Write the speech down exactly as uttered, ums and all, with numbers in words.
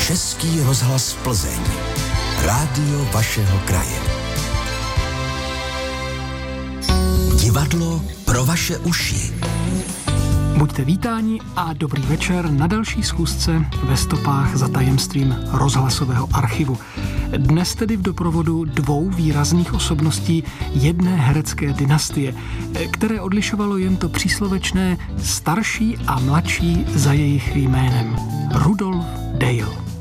Český rozhlas Plzeň. Rádio vašeho kraje. Divadlo pro vaše uši. Buďte vítáni a dobrý večer na další schůzce ve stopách za tajemstvím rozhlasového archivu. Dnes tedy v doprovodu dvou výrazných osobností jedné herecké dynastie, které odlišovalo jen to příslovečné starší a mladší za jejich jménem. Rudolf Dale.